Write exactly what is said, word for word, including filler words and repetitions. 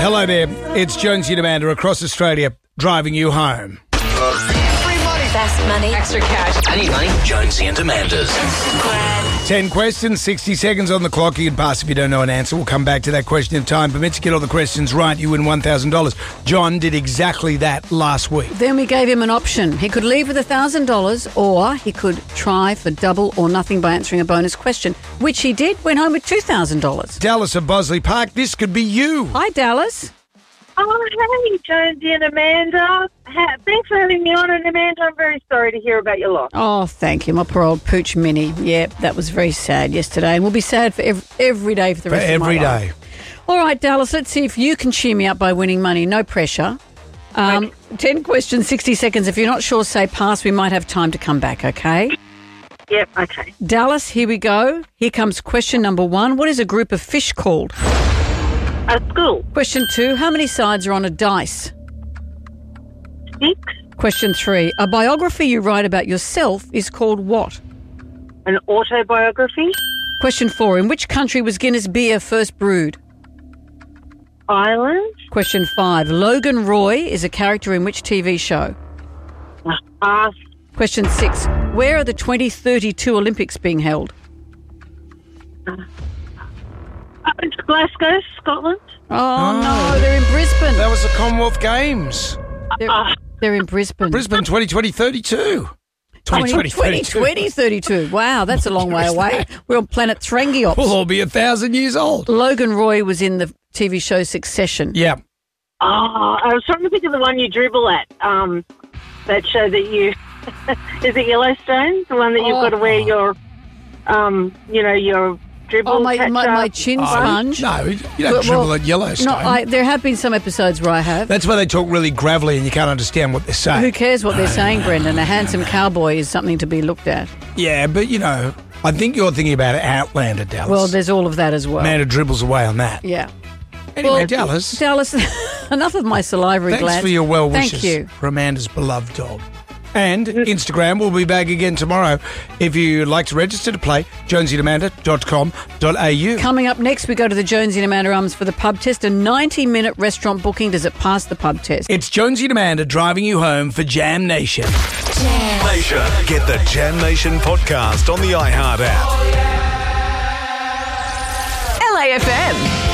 Hello there. It's Jonesy and Amanda across Australia driving you home. Free money. Fast money. Extra cash. I need money. Jonesy and Amanda's. Ten questions, sixty seconds on the clock. You can pass if you don't know an answer. We'll come back to that question if time permits. Get all the questions right, you win one thousand dollars. John did exactly that last week. Then we gave him an option. He could leave with one thousand dollars or he could try for double or nothing by answering a bonus question, which he did, went home with two thousand dollars. Dallas of Bosley Park, this could be you. Hi, Dallas. Oh, hey, Jonesy and Amanda. Ha- Thanks for having me on. And Amanda, I'm very sorry to hear about your loss. Oh, thank you. My poor old pooch Minnie. Yeah, that was very sad yesterday and will be sad for every, every day for the For rest of my every life. day. All right, Dallas, let's see if you can cheer me up by winning money. No pressure. Um, ten questions, sixty seconds. If you're not sure, say pass. We might have time to come back, okay? Yep, okay. Dallas, here we go. Here comes question number one. What is a group of fish called? A school. Question two. How many sides are on a dice? Six. Question three. A biography you write about yourself is called what? An autobiography. Question four. In which country was Guinness beer first brewed? Ireland. Question five. Logan Roy is a character in which T V show? Uh, Question six. Where are the twenty thirty-two Olympics being held? Glasgow, Scotland. Oh, no, they're in Brisbane. That was the Commonwealth Games. They're, they're in Brisbane. Brisbane twenty twenty thirty-two. twenty twenty thirty-two. twenty thirty-two. Wow, that's a long way away. We're on planet Thrangiops. We'll all be a thousand years old. Logan Roy was in the T V show Succession. Yeah. Oh, I was trying to think of the one you dribble at. Um, that show that you... Is it Yellowstone? The one that you've Oh. got to wear your... Um, you know, your dribble Oh, my, my, catch-up? my chin Oh, sponge. no, you don't Well, dribble well, at Yellowstone. No, I, there have been some episodes where I have. That's why they talk really gravelly and you can't understand what they're saying. Who cares what they're saying, Brendan? A handsome cowboy is something to be looked at. Yeah, but, you know, I think you're thinking about Outlander, Dallas. Well, there's all of that as well. Amanda dribbles away on that. Yeah. Anyway, Well, Dallas, Dallas, enough of my salivary thanks glands. for your well wishes Thank you. for Amanda's beloved dog. And Instagram will be back again tomorrow. If you'd like to register to play, jonesy and amanda dot com dot a u. Coming up next, we go to the Jonesy and Amanda Arms for the pub test. A ninety-minute restaurant booking. Does it pass the pub test? It's Jonesy and Amanda driving you home for Jam Nation. Nation. Get the Jam Nation podcast on the iHeart app. L A F M.